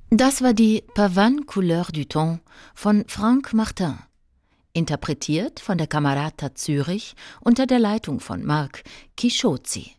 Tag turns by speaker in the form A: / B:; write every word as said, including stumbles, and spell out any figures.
A: Das war die Pavane Couleur du Temps von Franck Martin, interpretiert von der Camerata Zürich unter der Leitung von Marc Chiscozzi.